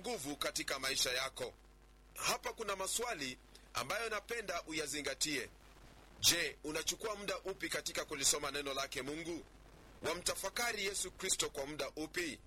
nguvu katika maisha yako. Hapa kuna maswali ambayo napenda uyazingatie. Je, unachukua muda upi katika kulisoma neno lake Mungu? Wamtafakari Yesu Kristo kwa muda upi?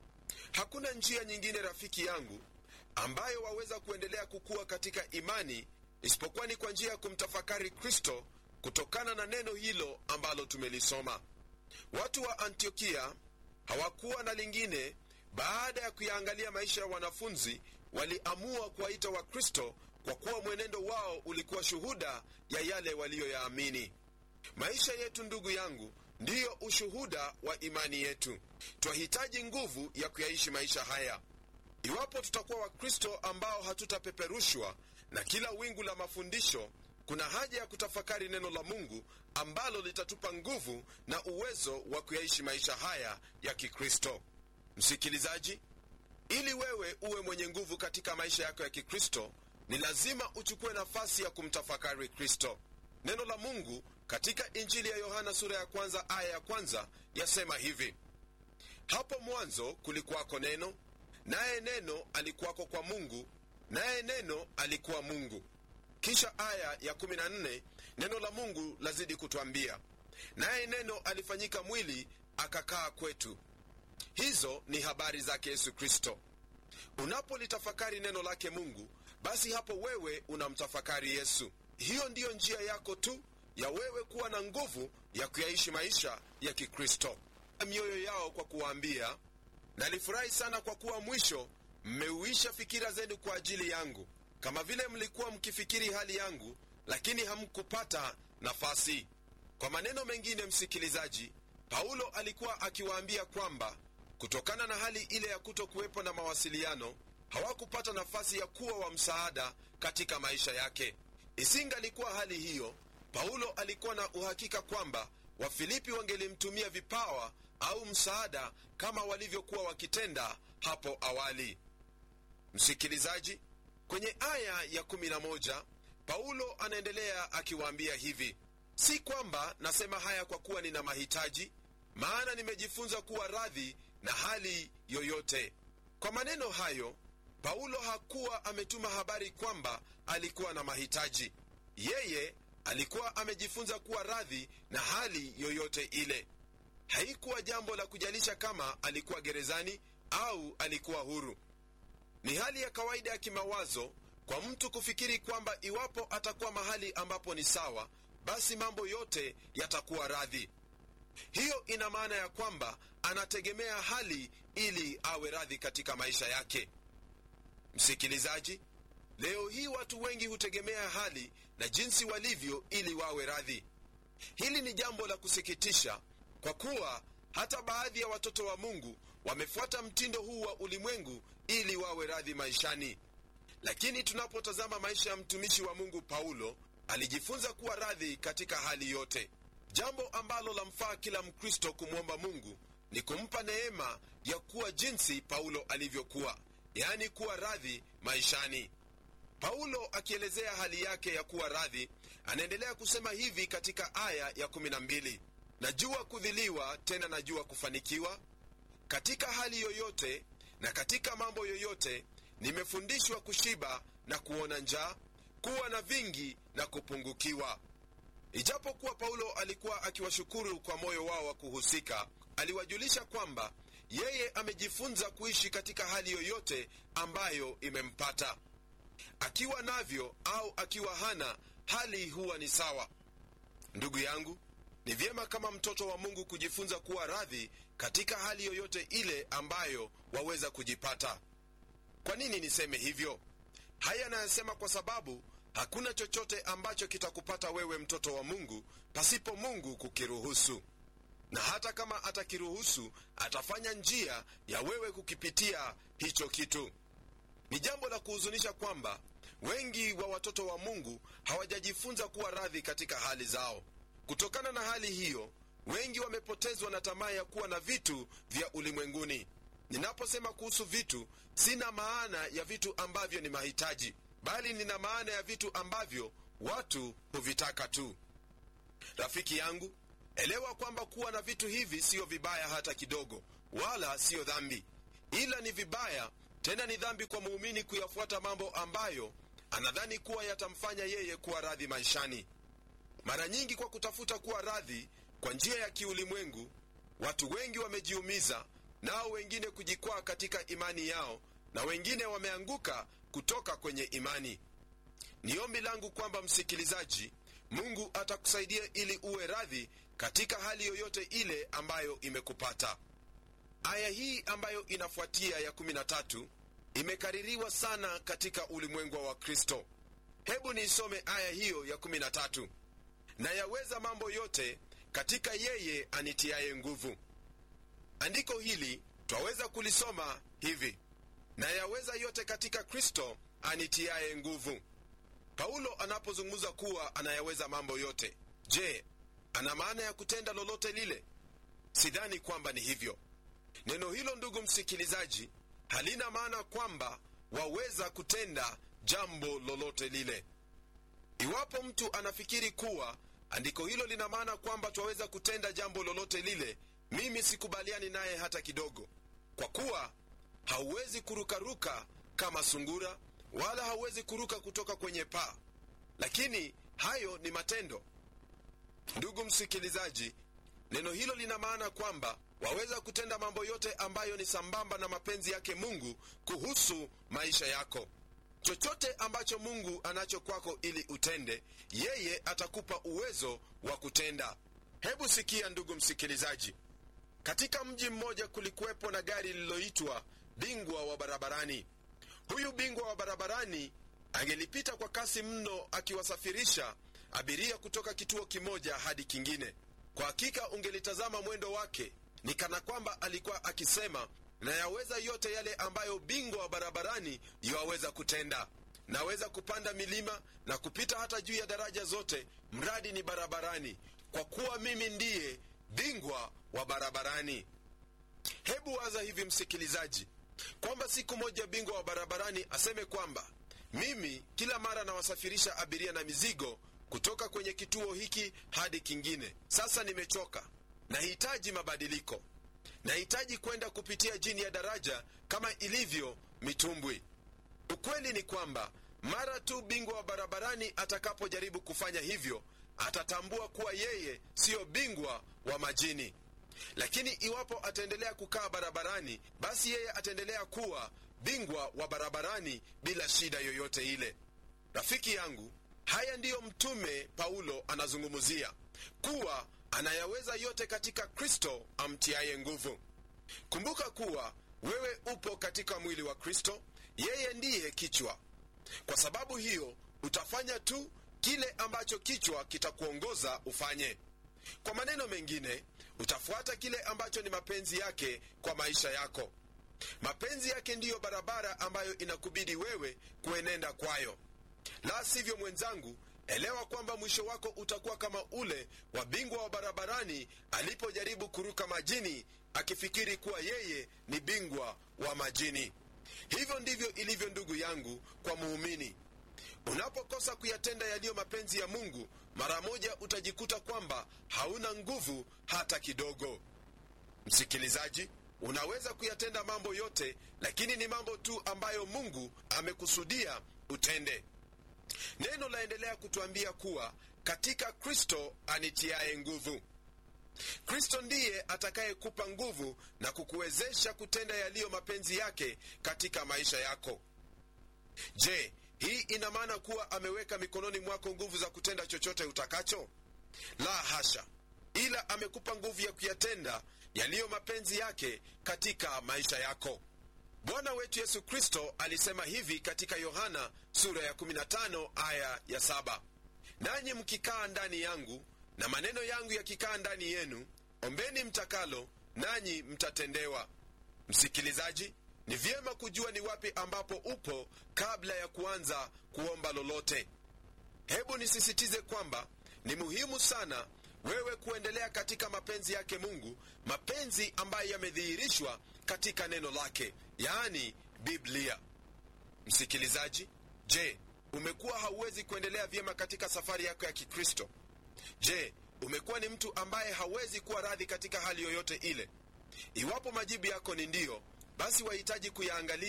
Hakuna njia nyingine, rafiki yangu, ambayo waweza kuendelea kukua katika imani isipokuwa ni kwa njia ya kumtafakari Kristo kutokana na neno hilo ambalo tumelisoma. Watu wa Antiokia hawakuwa na lingine. Baada ya kuyaangalia maisha ya wanafunzi, waliamua kuwaita wa Kristo kwa kuwa mwenendo wao ulikuwa shuhuda ya yale waliyoyaamini. Maisha yetu, ndugu yangu, ndiyo ushuhuda wa imani yetu. Twahitaji nguvu ya kuyaishi maisha haya. Iwapo tutakuwa Wakristo ambao hatutapeperushwa na kila wingu la mafundisho, kuna haja ya kutafakari neno la Mungu ambalo litatupa nguvu na uwezo wa kuyaishi maisha haya ya Kikristo. Msikilizaji, ili wewe uwe mwenye nguvu katika maisha yako ya Kikristo, ni lazima uchukue nafasi ya kumtafakari Kristo. Neno la Mungu katika Injili ya Yohana sura ya 1 aya ya 1 yasema hivi: hapo mwanzo kulikuwako neno, naye neno alikuwako kwa Mungu, naye neno alikuwa Mungu. Kisha aya ya 14 neno la Mungu lazidi kutuambia, naye neno alifanyika mwili akakaa kwetu. Hizo ni habari zake Yesu Kristo. Unapolitafakari neno lake Mungu, basi hapo wewe unamtafakari Yesu. Hiyo ndiyo njia yako tu ya wewe kuwa na nguvu ya kuyaishi maisha ya Kikristo. Mioyo yao kwa kuwaambia, nalifurahi sana kwa kuwa mwisho mmeuisha fikira zenu kwa ajili yangu, kama vile mlikuwa mkifikiri hali yangu, lakini hamkupata nafasi. Kwa maneno mengine, msikilizaji, Paulo alikuwa akiwaambia kwamba kutokana na hali ile ya kutokuwepo na mawasiliano, hawakupata nafasi ya kuwa wa msaada katika maisha yake. Isingalikuwa hali hiyo, Paulo alikuwa na uhakika kwamba Wafilipi wangelimtumia vipawa au msaada kama walivyokuwa wakitenda hapo awali. Msikilizaji, kwenye aya ya 11 Paulo anaendelea akiwaambia hivi: si kwamba nasema haya kwa kuwa nina mahitaji, maana nimejifunza kuwa radhi na hali yoyote. Kwa maneno hayo, Paulo hakuwa ametuma habari kwamba alikuwa na mahitaji. Yeye alikuwa amejifunza kuwa radhi na hali yoyote ile. Haikuwa jambo la kujalisha kama alikuwa gerezani au alikuwa huru. Ni hali ya kawaida ya kimawazo kwa mtu kufikiri kwamba iwapo atakuwa mahali ambapo ni sawa, basi mambo yote yatakuwa radhi. Hiyo ina maana ya kwamba anategemea hali ili awe radhi katika maisha yake. Msikilizaji, leo hii watu wengi hutegemea hali na jinsi walivyo ili wawe radhi. Hili ni jambo la kusikitisha, kwa kuwa hata baadhi ya watoto wa Mungu wamefuata mtindo huu wa ulimwengu ili wawe radhi maishani. Lakini tunapotazama maisha ya mtumishi wa Mungu Paulo, alijifunza kuwa radhi katika hali yote. Jambo ambalo lamfaa kila Mkristo kumwomba Mungu ni kumpa neema ya kuwa jinsi Paulo alivyokuwa, yaani kuwa radhi maishani. Paulo akielezea hali yake ya kuwa radhi, anaendelea kusema hivi katika aya ya 12: najua kudhiliwa, tena najua kufanikiwa. Katika hali yoyote na katika mambo yoyote nimefundishwa kushiba na kuona njaa, kuwa na vingi na kupungukiwa. Ijapokuwa Paulo alikuwa akiwashukuru kwa moyo wao wa kuhusika, aliwajulisha kwamba yeye amejifunza kuishi katika hali yoyote ambayo imempata. Akiwa navyo au akiwa hana, hali huwa ni sawa. Ndugu yangu, ni vyema kama mtoto wa Mungu kujifunza kuwa radhi katika hali yoyote ile ambayo waweza kujipata. Kwa nini niseme hivyo? Haya nayasema kwa sababu hakuna chochote ambacho kitakupata wewe mtoto wa Mungu pasipo Mungu kukiruhusu. Na hata kama atakiruhusu, atafanya njia ya wewe kukipitia hicho kitu. Ni jambo la kuhuzunisha kwamba wengi wa watoto wa Mungu hawajajifunza kuwa radhi katika hali zao. Kutokana na hali hiyo, wengi wamepotezwa na tamaa ya kuwa na vitu vya ulimwenguni. Ninaposema kuhusu vitu, sina maana ya vitu ambavyo ni mahitaji, bali nina maana ya vitu ambavyo watu huvitaka tu. Rafiki yangu, elewa kwamba kuwa na vitu hivi siyo vibaya hata kidogo, wala siyo dhambi. Ila ni vibaya Tena ni dhambi kwa muumini kuyafuata mambo ambayo anadhani kuwa yatamfanya yeye kuwa radhi maishani. Mara nyingi kwa kutafuta kuwa radhi kwa njia ya kiulimwengu, watu wengi wamejiumiza, nao wengine kujikwaa katika imani yao, na wengine wameanguka kutoka kwenye imani. Ni ombi langu kwamba msikilizaji, Mungu atakusaidia ili uwe radhi katika hali yoyote ile ambayo imekupata. Aya hii ambayo inafuatia ya 13 imekaririwa sana katika ulimwengu wa Kristo. Hebu niisome aya hiyo ya 13. Na yaweza mambo yote katika yeye anitiaye nguvu. Andiko hili twaweza kulisoma hivi: na yaweza yote katika Kristo anitiaye nguvu. Paulo anapozungumza kuwa anayaweza mambo yote, je, ana maana ya kutenda lolote lile? Sidhani kwamba ni hivyo. Neno hilo, ndugu msikilizaji, halina maana kwamba waweza kutenda jambo lolote lile. Iwapo mtu anafikiri kuwa andiko hilo lina maana kwamba twaweza kutenda jambo lolote lile, mimi sikubaliani naye hata kidogo. Kwa kuwa hauwezi kurukaruka kama sungura, wala hauwezi kuruka kutoka kwenye paa. Lakini hayo ni matendo. Ndugu msikilizaji, neno hilo lina maana kwamba waweza kutenda mambo yote ambayo ni sambamba na mapenzi yake Mungu kuhusu maisha yako. Chochote ambacho Mungu anacho kwako ili utende, yeye atakupa uwezo wa kutenda. Hebu sikia ndugu msikilizaji, katika mji mmoja kulikuwepo na gari lililoitwa bingwa wa barabarani. Huyu bingwa wa barabarani angelipita kwa kasi mno akiwasafirisha abiria kutoka kituo kimoja hadi kingine. Kwa hakika ungelitazama mwendo wake, ni kana kwamba alikuwa akisema, na yaweza yote yale ambayo bingwa wa barabarani yaweza kutenda. Naweza kupanda milima na kupita hata juu ya daraja zote, mradi ni barabarani, kwa kuwa mimi ndiye bingwa wa barabarani. Hebu waza hivi msikilizaji, kwamba siku moja bingwa wa barabarani aseme kwamba mimi kila mara nawasafirisha abiria na mizigo kutoka kwenye kituo hiki hadi kingine. Sasa nimechoka, nahitaji mabadiliko, nahitaji kwenda kupitia chini ya daraja kama ilivyo mitumbwi. Ukweli ni kwamba mara tu bingwa wa barabarani atakapojaribu kufanya hivyo, atatambua kuwa yeye siyo bingwa wa majini. Lakini iwapo ataendelea kukaa barabarani, basi yeye ataendelea kuwa bingwa wa barabarani bila shida yoyote ile. Rafiki yangu, haya ndiyo mtume Paulo anazungumzia, kuwa anayaweza yote katika Kristo amtiaye nguvu. Kumbuka kuwa wewe upo katika mwili wa Kristo, yeye ndiye kichwa. Kwa sababu hiyo utafanya tu kile ambacho kichwa kitakuongoza ufanye. Kwa maneno mengine, utafuata kile ambacho ni mapenzi yake kwa maisha yako. Mapenzi yake ndiyo barabara ambayo inakubidi wewe kuenenda kwayo. La sivyo mwenzangu, elewa kwamba mwisho wako utakuwa kama ule wa bingwa wa barabarani alipojaribu kuruka majini akifikiri kuwa yeye ni bingwa wa majini. Hivyo ndivyo ilivyo ndugu yangu kwa muumini. Unapokosa kuyatenda yaliyo mapenzi ya Mungu, mara moja utajikuta kwamba hauna nguvu hata kidogo. Msikilizaji, unaweza kuyatenda mambo yote, lakini ni mambo tu ambayo Mungu amekusudia utende. Neno laendelea kutuambia kuwa katika Kristo anitiaye nguvu. Kristo ndiye atakayekupa nguvu na kukuwezesha kutenda yaliyo mapenzi yake katika maisha yako. Je, hii ina maana kuwa ameweka mikononi mwako nguvu za kutenda chochote utakacho? La hasha, ila amekupa nguvu ya kuyatenda yaliyo mapenzi yake katika maisha yako. Bwana wetu Yesu Kristo alisema hivi katika Yohana sura ya 15 aya ya 7: nanyi mkikaa ndani yangu na maneno yangu yakikaa ndani yenu, ombeni mtakalo, nanyi mtatendewa. Msikilizaji, ni vyema kujua ni wapi ambapo upo kabla ya kuanza kuomba lolote. Hebu nisisitize kwamba ni muhimu sana wewe kuendelea katika mapenzi yake Mungu, mapenzi ambayo yamedhihirishwa katika neno lake, yaani Biblia. Msikilizaji, je, umekuwa hauwezi kuendelea vyema katika safari yako ya Kikristo? Je, umekuwa ni mtu ambaye hawezi kuwa radhi katika hali yoyote ile? Iwapo majibu yako ni ndiyo, basi wahitaji kuyaangalia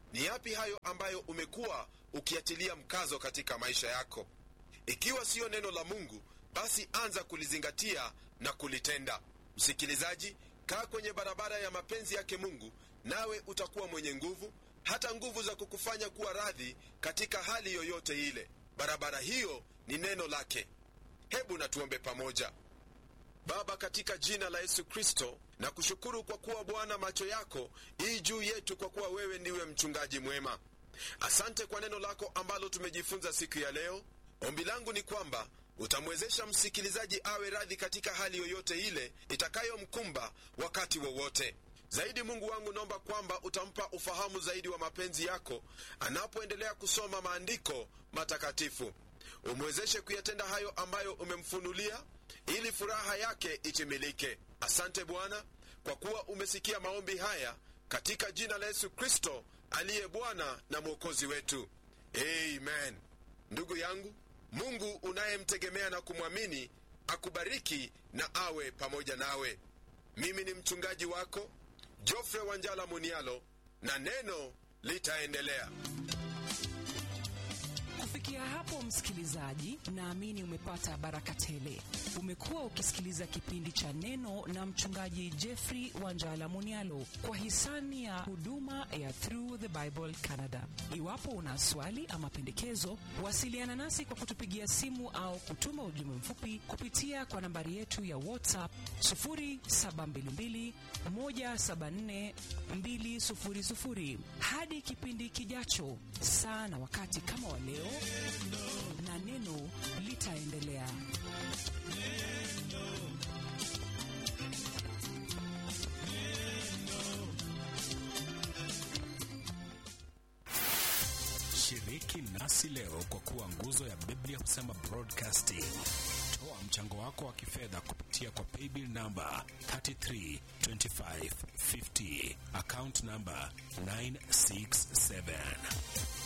Ni yapi hayo ambayo umekuwa ukiatilia mkazo katika maisha yako? Ikiwa siyo neno la Mungu, basi anza kulizingatia na kulitenda. Msikilizaji, kaa kwenye barabara ya mapenzi yake Mungu, nawe utakuwa mwenye nguvu, hata nguvu za kukufanya kuwa radhi katika hali yoyote ile. Barabara hiyo ni neno lake. Hebu na tuombe pamoja. Baba, katika jina la Yesu Kristo, na kushukuru kwa kuwa Bwana macho yako ii juu yetu, kwa kuwa wewe ndiwe mchungaji mwema. Asante kwa neno lako ambalo tumejifunza siku ya leo. Ombi langu ni kwamba utamwezesha msikilizaji awe radhi katika hali yoyote ile itakayomkumba wakati wowote. Zaidi Mungu wangu, naomba kwamba utampa ufahamu zaidi wa mapenzi yako anapoendelea kusoma maandiko matakatifu. Umwezeshe kuyatenda hayo ambayo umemfunulia, ili furaha yake itimilike. Asante Bwana, kwa kuwa umesikia maombi haya, katika jina la Yesu Kristo aliye Bwana na Mwokozi wetu. Amen. Ndugu yangu, Mungu unayemtegemea na kumwamini akubariki na awe pamoja nawe. Mimi ni mchungaji wako Geoffrey Wanjala Munialo, na neno litaendelea. Kufikia hapo msikilizaji, naamini umepata baraka tele. Umekuwa ukisikiliza kipindi cha neno na mchungaji Geoffrey Wanjala Munialo kwa hisani ya huduma ya Through the Bible Canada. Iwapo una swali ama pendekezo, wasiliana nasi kwa kutupigia simu au kutuma ujumbe mfupi kupitia kwa nambari yetu ya WhatsApp 0722174200. Hadi kipindi kijacho, saa na wakati kama wa leo, na neno litaendelea. Shiriki nasi leo kwa kuwa nguzo ya Biblia Husema Broadcasting. Toa mchango wako wa kifedha kupitia kwa paybill number 332550, account number 967.